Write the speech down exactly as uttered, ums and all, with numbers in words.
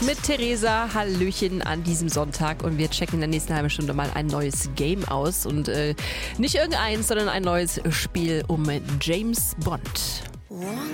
mit Theresa. Hallöchen an diesem Sonntag und wir checken in der nächsten halben Stunde mal ein neues Game aus und äh, nicht irgendeins, sondern ein neues Spiel um James Bond.